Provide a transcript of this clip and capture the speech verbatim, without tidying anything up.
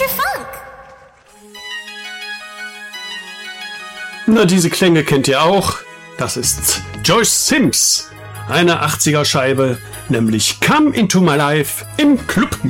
Future Funk. Na, diese Klänge kennt ihr auch. Das ist Joyce Sims. Eine achtziger Scheibe, nämlich Come Into My Life im Club